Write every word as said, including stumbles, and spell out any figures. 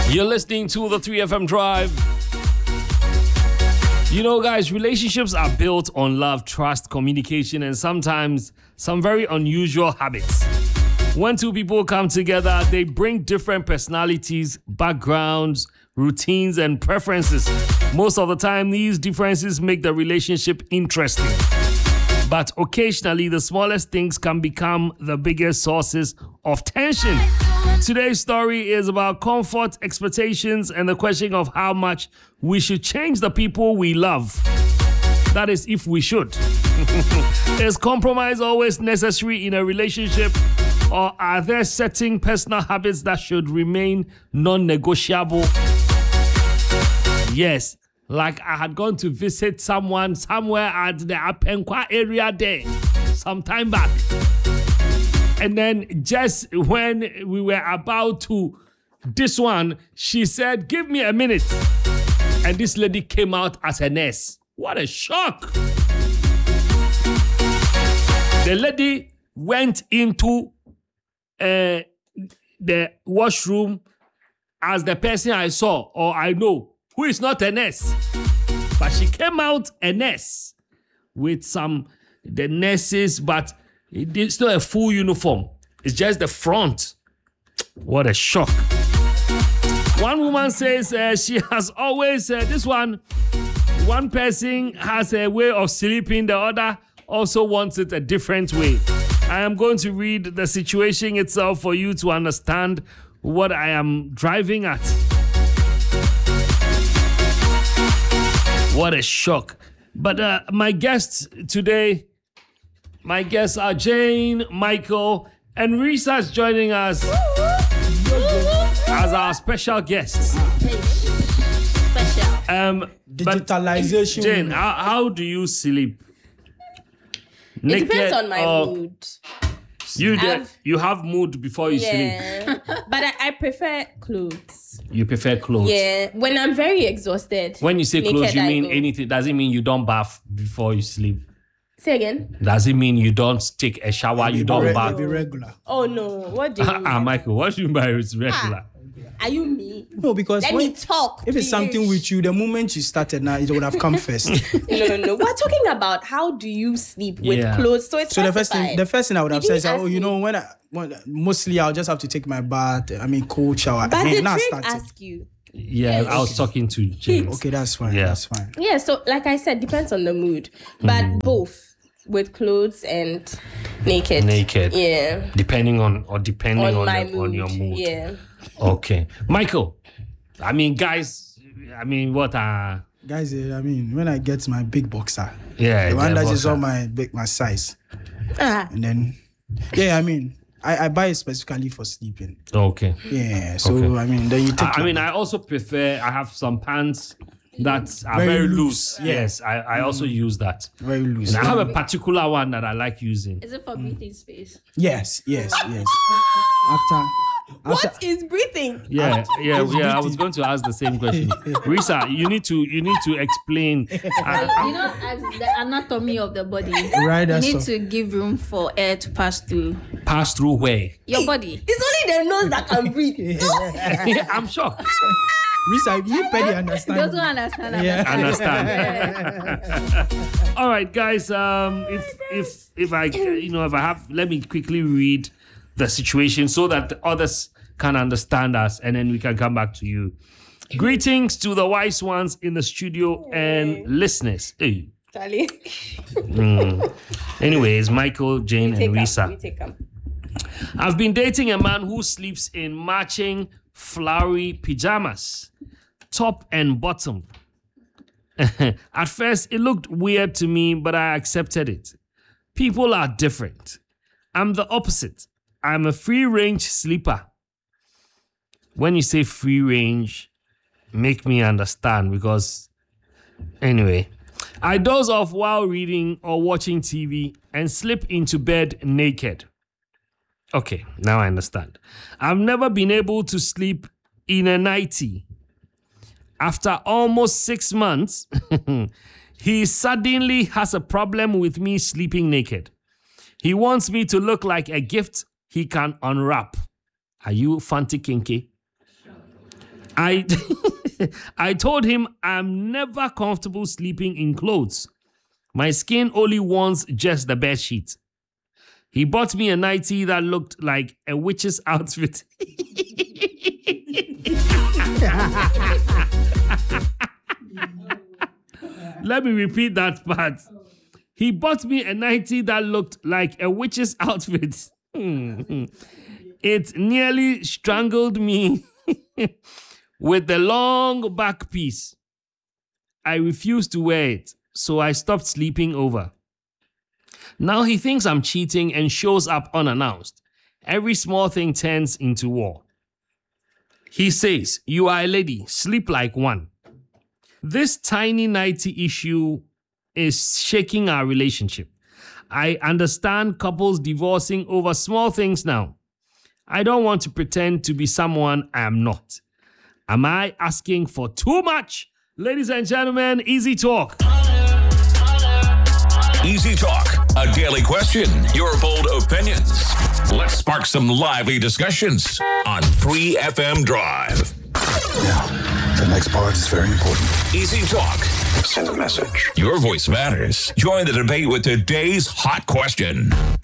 You're listening to the three F M Drive. You know, guys, relationships are built on love, trust, communication, and sometimes some very unusual habits. When two people come together, they bring different personalities, backgrounds, routines, and preferences. Most of the time, these differences make the relationship interesting. But occasionally, the smallest things can become the biggest sources of tension. Today's story is about comfort, expectations, and the question of how much we should change the people we love. That is, if we should. Is compromise always necessary in a relationship, or are there certain personal habits that should remain non-negotiable? Yes, like I had gone to visit someone somewhere at the Apenkwa area there some time back. And then just when we were about to this one, she said, give me a minute. And this lady came out as a nurse. What a shock. The lady went into uh, the washroom as the person I saw or I know who is not a nurse. But she came out a nurse with some, the nurses, but it's not a full uniform. It's just the front. What a shock. One woman says uh, she has always, uh, this one, one person has a way of sleeping, the other also wants it a different way. I am going to read the situation itself for you to understand what I am driving at. What a shock. But uh, my guests today, my guests are Jane, Michael, and Risa is joining us as our special guests. Special. Um, Digitalization. Jane, how, how do you sleep? It Naked depends on my or mood. You I've- de- you have mood before you sleep. Yeah. But I, I prefer clothes. You prefer clothes. Yeah. When I'm very exhausted. When you say clothes, naked, you I mean go. anything. Does it mean you don't bath before you sleep? Say again? Does it mean you don't take a shower, you don't Re- bath? be regular. Oh no. What do you mean? Ah, Michael, what do you mean by it's regular? Are you me? No, because Let when, me talk. if it's something with you, the moment you started now, it would have come first. No, no, no. We're talking about how do you sleep with Yeah. clothes. So it's So the first thing, specified. the first thing I would have You said is, didn't oh, ask you know, me. when I, when, mostly I'll just have to take my bath. I mean, cold shower. But Hey, the now drink started. ask you. Yeah, I was talking to James. Okay, that's fine. Yeah. That's fine. Yeah, so like I said, depends on the mood. But Mm. both with clothes and naked. Naked. Yeah. Depending on or depending On on, my the, mood. on your mood. Yeah. Okay. Michael, I mean, guys, I mean, what are... Guys, eh, I mean, when I get my big boxer, Yeah, the one the that is boxer. on my big my size, Ah. and then, yeah, I mean, I, I buy it specifically for sleeping. Okay. Yeah, so Okay. I mean, then you take. I, I your- mean, I also prefer, I have some pants that are Very very, loose, loose. Yes, I, I also use that. very loose. And I have a particular one that I like using. Is it for breathing space? Yes, yes, yes. After, What after is breathing? Yeah, yeah, It's yeah. I was breathing. going to ask the same question. Risa, you need to you need to explain. Uh, You know, as the anatomy of the body, Right, you that's need all. to give room for air to pass through pass through where? your body. It's only the nose that can breathe. Yeah, I'm shocked. Risa, you petty understand. Those who understand, that. Yeah. Understand. All right, guys. Um, if if if I you know if I have, let me quickly read the situation so that the others can understand us, and then we can come back to you. Greetings to the wise ones in the studio and listeners. Hey. Charlie. Anyways, Michael, Jane, Take and up, Risa. we take up. I've been dating a man who sleeps in matching flowery pajamas, top and bottom. At first, it looked weird to me, but I accepted it. People are different. I'm the opposite. I'm a free range sleeper. When you say free range, make me understand because, anyway, I doze off while reading or watching T V and slip into bed naked. Okay, now I understand. I've never been able to sleep in a nightie. After almost six months, he suddenly has a problem with me sleeping naked. He wants me to look like a gift he can unwrap. Are you fancy kinky? I I told him I'm never comfortable sleeping in clothes. My skin only wants just the bed sheet. He bought me a nightie that looked like a witch's outfit. Let me repeat that part. He bought me a nightie that looked like a witch's outfit. It nearly strangled me with the long back piece. I refused to wear it, so I stopped sleeping over. Now he thinks I'm cheating and shows up unannounced. Every small thing turns into war. He says, "You are a lady, sleep like one." This tiny nighty issue is shaking our relationship. I understand couples divorcing over small things now. I don't want to pretend to be someone I am not. Am I asking for too much? Ladies and gentlemen, Easy Talk. Easy Talk, a daily question, your bold opinions. Let's spark some lively discussions on three F M Drive. Now, the next part is very important. Easy Talk. Send a message. Your voice matters. Join the debate with today's hot question.